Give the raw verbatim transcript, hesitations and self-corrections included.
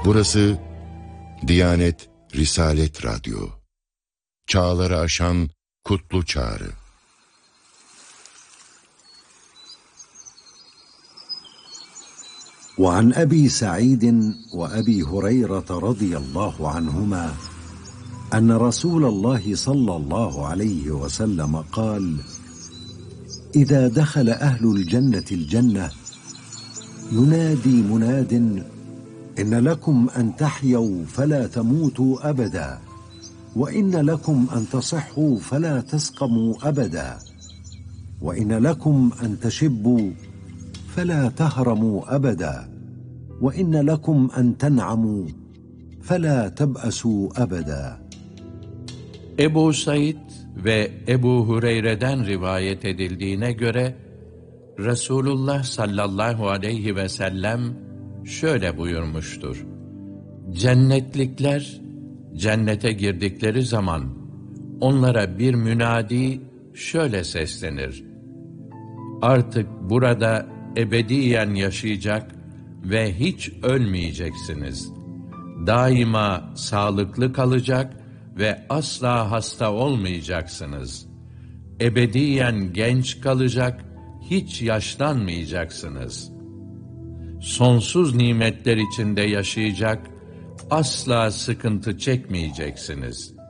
Burası Diyanet Risalet Radyo. Çağları aşan kutlu çağrı. وعن أبي سعيد وأبي هريرة رضي الله عنهما أن رسول الله صلى الله عليه وسلم قال: إذا دخل أهل الجنة الجنة ينادي مناد إن لكم أن تحيوا فلا تموتوا أبدا، وإن لكم أن تصحوا فلا تسقموا أبدا، وإن لكم أن تشبوا فلا تهرموا أبدا، وإن لكم أن تنعموا فلا تبأسوا أبدا. Ebu Said ve Ebu Hureyre'den rivayet edildiğine göre Resulullah sallallahu aleyhi ve sellem şöyle buyurmuştur: Cennetlikler cennete girdikleri zaman onlara bir münadi şöyle seslenir: Artık burada ebediyen yaşayacak ve hiç ölmeyeceksiniz. Daima sağlıklı kalacak ve asla hasta olmayacaksınız. Ebediyen genç kalacak, hiç yaşlanmayacaksınız. Sonsuz nimetler içinde yaşayacak, asla sıkıntı çekmeyeceksiniz.